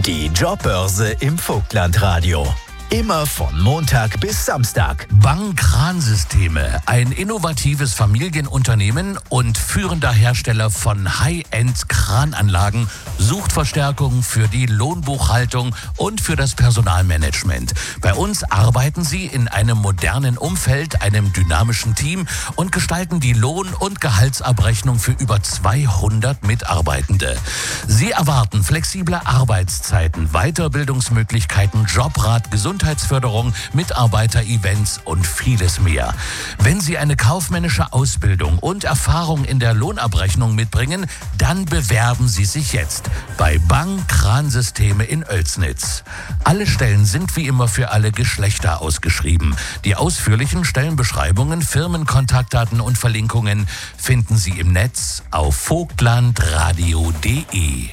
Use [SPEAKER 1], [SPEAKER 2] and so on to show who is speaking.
[SPEAKER 1] Die Jobbörse im Vogtlandradio. Immer von Montag bis Samstag.
[SPEAKER 2] Bang Kransysteme, ein innovatives Familienunternehmen und führender Hersteller von High-End-Krananlagen, sucht Verstärkung für die Lohnbuchhaltung und für das Personalmanagement. Bei uns arbeiten Sie in einem modernen Umfeld, einem dynamischen Team und gestalten die Lohn- und Gehaltsabrechnung für über 200 Mitarbeitende. Sie erwarten flexible Arbeitszeiten, Weiterbildungsmöglichkeiten, Jobrat, Gesundheitsförderung, Mitarbeiter-Events und vieles mehr. Wenn Sie eine kaufmännische Ausbildung und Erfahrung in der Lohnabrechnung mitbringen, dann bewerben Sie sich jetzt bei Bang Kransysteme in Oelsnitz. Alle Stellen sind wie immer für alle Geschlechter ausgeschrieben. Die ausführlichen Stellenbeschreibungen, Firmenkontaktdaten und Verlinkungen finden Sie im Netz auf vogtlandradio.de.